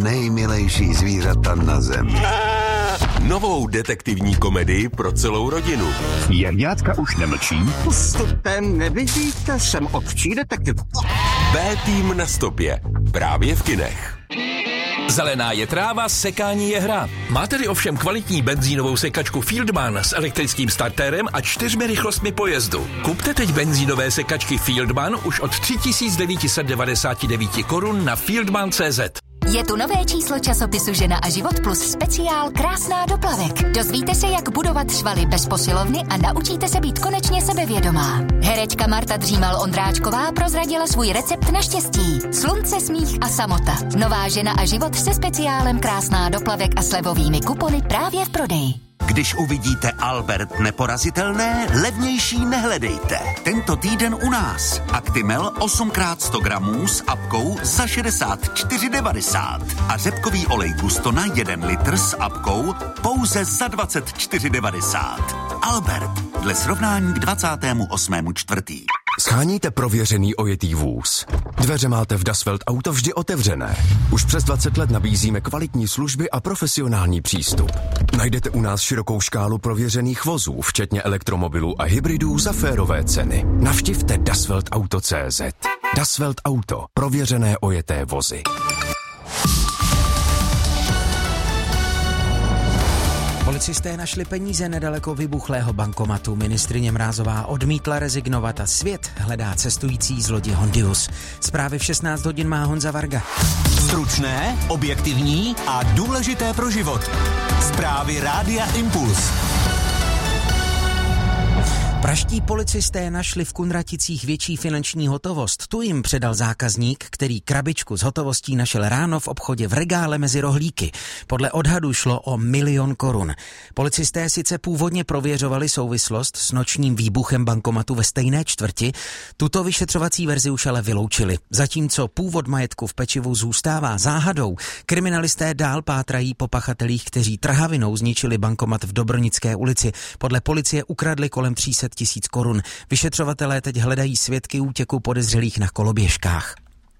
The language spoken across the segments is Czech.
Nejmilejší zvířata na zemi. Novou detektivní komedii pro celou rodinu. Jagňátka už nemlčí. Postupem nevidíte, jsem ovčí detektiv. B-tým na stopě. Právě v kinech. Zelená je tráva, sekání je hra. Máte-li ovšem kvalitní benzínovou sekačku Fieldman s elektrickým startérem a 4 rychlostmi pojezdu. Kupte teď benzínové sekačky Fieldman už od 3999 korun na fieldman.cz. Je tu nové číslo časopisu Žena a život plus speciál Krásná do plavek. Dozvíte se, jak budovat švaly bez posilovny a naučíte se být konečně sebevědomá. Herečka Marta Dřímal-Ondráčková prozradila svůj recept na štěstí. Slunce, smích a samota. Nová Žena a život se speciálem Krásná do plavek a slevovými kupony právě v prodeji. Když uvidíte Albert neporazitelné, levnější nehledejte. Tento týden u nás. Actimel 8x100 gramů s apkou za 64,90. A řepkový olej Gustona 1 litr s apkou pouze za 24,90. Albert, dle srovnání k 28.4. Sháníte prověřený ojetý vůz. Dveře máte v Das Welt Auto vždy otevřené. Už přes 20 let nabízíme kvalitní služby a profesionální přístup. Najdete u nás širokou škálu prověřených vozů, včetně elektromobilů a hybridů za férové ceny. Navštivte dasweltauto.cz. Das Welt Auto. Prověřené ojeté vozy. Policisté našli peníze nedaleko vybuchlého bankomatu. Ministryně Mrázová odmítla rezignovat a svět hledá cestující z lodi Hondius. Zprávy v 16 hodin má Honza Varga. Stručné, objektivní a důležité pro život. Zprávy Rádia Impuls. Praští policisté našli v Kunraticích větší finanční hotovost. Tu jim předal zákazník, který krabičku s hotovostí našel ráno v obchodě v regále mezi rohlíky. Podle odhadu šlo o 1 000 000 korun. Policisté sice původně prověřovali souvislost s nočním výbuchem bankomatu ve stejné čtvrti, tuto vyšetřovací verzi už ale vyloučili. Zatímco původ majetku v pečivu zůstává záhadou, kriminalisté dál pátrají po pachatelích, kteří trhavinou zničili bankomat v Dobronické ulici. Podle policie ukradli kolem 300 000 korun. Vyšetřovatelé teď hledají svědky útěku podezřelých na koloběžkách.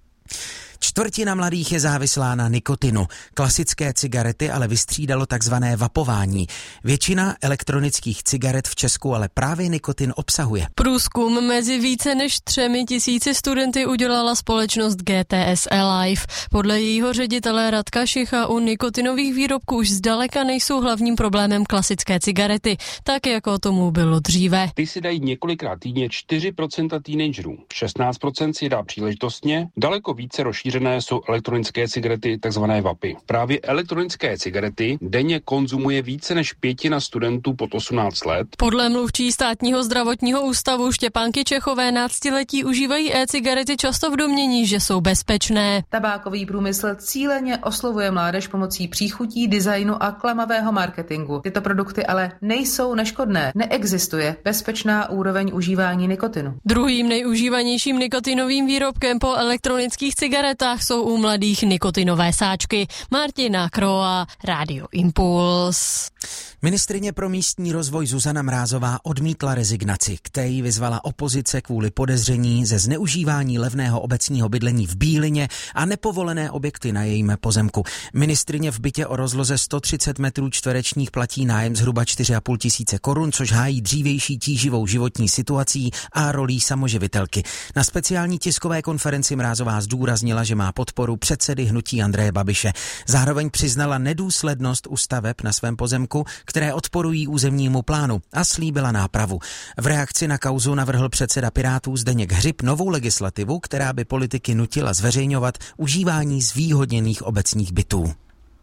Čtvrtina mladých je závislá na nikotinu. Klasické cigarety ale vystřídalo takzvané vapování. Většina elektronických cigaret v Česku ale právě nikotin obsahuje. Průzkum mezi více než 3 000 studenty udělala společnost GTS Alive. Podle jejího ředitele Radka Šicha u nikotinových výrobků už zdaleka nejsou hlavním problémem klasické cigarety, tak jako tomu bylo dříve. Ty si dají několikrát týdně 4% teenagerů. 16% si dá příležitostně, daleko více rozšířené jsou elektronické cigarety, takzvané vapy. Právě elektronické cigarety denně konzumuje více než 1/5 studentů pod 18 let. Podle mluvčí Státního zdravotního ústavu Štěpánky Čechové 11letí užívají e-cigarety často v domnění, že jsou bezpečné. Tabákový průmysl cíleně oslovuje mládež pomocí příchutí, designu a klamavého marketingu. Tyto produkty ale nejsou neškodné. Neexistuje bezpečná úroveň užívání nikotinu. Druhým nejužívanějším nikotinovým výrobkem po elektronických cigaretách jsou u mladých nikotinové sáčky. Martina Kroa, Rádio Impuls. Ministryně pro místní rozvoj Zuzana Mrázová odmítla rezignaci. K té jí vyzvala opozice kvůli podezření ze zneužívání levného obecního bydlení v Bílině a nepovolené objekty na jejím pozemku. Ministryně v bytě o rozloze 130 metrů čtverečních platí nájem zhruba 4,5 tisíce korun, což hájí dřívější tíživou životní situací a rolí samoživitelky. Na speciální tiskové konferenci Mrázová zdůraznila, že má podporu předsedy hnutí Andreje Babiše. Zároveň přiznala nedůslednost u staveb na svém pozemku, které odporují územnímu plánu, a slíbila nápravu. V reakci na kauzu navrhl předseda Pirátů Zdeněk Hřib novou legislativu, která by politiky nutila zveřejňovat užívání zvýhodněných obecních bytů.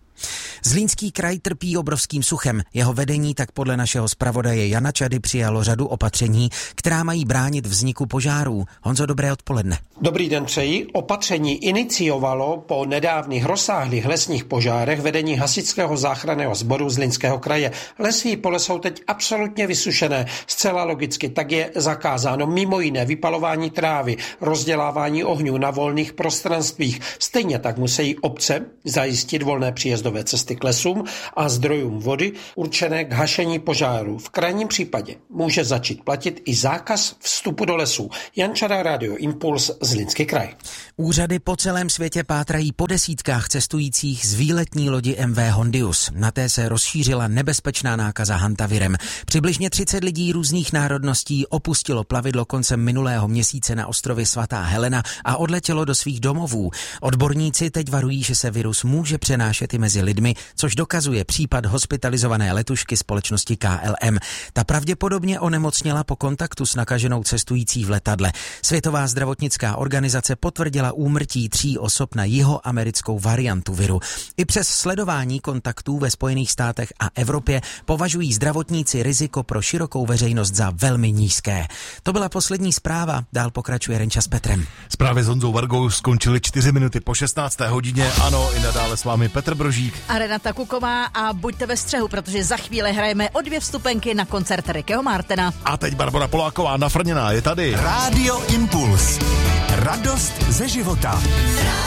Zlínský kraj trpí obrovským suchem. Jeho vedení tak podle našeho zpravodaje Jana Čady přijalo řadu opatření, která mají bránit vzniku požárů. Honzo, dobré odpoledne. Dobrý den přeji. Opatření iniciovalo po nedávných rozsáhlých lesních požárech vedení hasičského záchranného sboru Zlínského kraje. Lesní pole jsou teď absolutně vysušené. Zcela logicky tak je zakázáno mimo jiné vypalování trávy, rozdělávání ohňů na volných prostranstvích. Stejně tak musí obce zajistit volné příjezdové cesty cesty k lesům a zdrojům vody určené k hašení požáru. V krajním případě může začít platit i zákaz vstupu do lesů. Jan Čada, Radio Impuls, Zlínský kraj. Úřady po celém světě pátrají po desítkách cestujících z výletní lodi MV Hondius. Na té se rozšířila nebezpečná nákaza hantavirem. Přibližně 30 lidí různých národností opustilo plavidlo koncem minulého měsíce na ostrově Svatá Helena a odletělo do svých domovů. Odborníci teď varují, že se virus může přenášet i mezi lidmi, což dokazuje případ hospitalizované letušky společnosti KLM. Ta pravděpodobně onemocněla po kontaktu s nakaženou cestující v letadle. Světová zdravotnická organizace potvrdila úmrtí 3 osob na jihoamerickou variantu viru. I přes sledování kontaktů ve Spojených státech a Evropě považují zdravotníci riziko pro širokou veřejnost za velmi nízké. To byla poslední zpráva, dál pokračuje Renča s Petrem. Zprávy s Honzou Vargou skončily 4 minuty po 16. hodině. Ano, i nadále s vámi Petr Brožík a Renata Kuková a buďte ve střehu, protože za chvíli hrajeme o 2 vstupenky na koncert Rickyho Martina. A teď Barbora Poláková nafrněná je tady. Rádio Impuls. Radost ze života.